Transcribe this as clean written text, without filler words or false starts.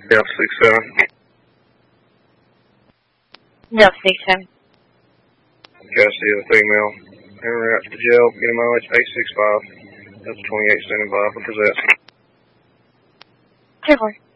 Delta 67. Delta 67. Custody of the female. En route to the jail. Getting mileage 865. Delta 2875. What is that? 2-4.